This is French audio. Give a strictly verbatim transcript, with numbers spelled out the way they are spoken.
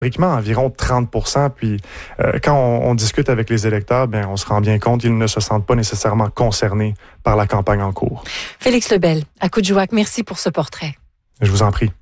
historiquement environ trente pour cent. Puis euh, quand on, on discute avec les électeurs, bien, on se rend bien compte qu'ils ne se sentent pas nécessairement concernés par la campagne en cours. Félix Lebel, à Coudjouac, merci pour ce portrait. Je vous en prie.